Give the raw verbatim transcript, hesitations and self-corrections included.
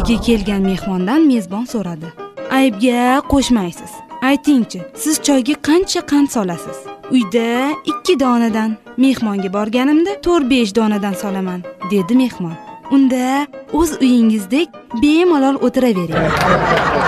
Uyga kelgan mehmondan mezbon so'radi. Aybga qo'shmaysiz. Aytingchi, siz choyga qancha qand solasiz? Uyda ikki donadan, mehmonga borganimda to'rt besh donadan solaman, dedi mehmon. Unda o'z uyingizdek bemalol o'tiravering.